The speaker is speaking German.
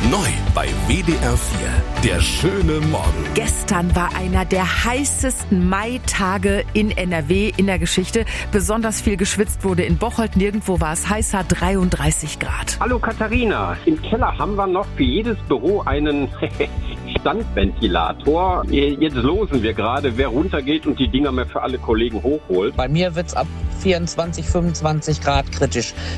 Neu bei WDR 4. Der schöne Morgen. Gestern war einer der heißesten Maitage in NRW in der Geschichte. Besonders viel geschwitzt wurde in Bocholt. Nirgendwo war es heißer, 33 Grad. Hallo Katharina, im Keller haben wir noch für jedes Büro einen Standventilator. Jetzt losen wir gerade, wer runtergeht und die Dinger mehr für alle Kollegen hochholt. Bei mir wird's ab 24, 25 Grad kritisch.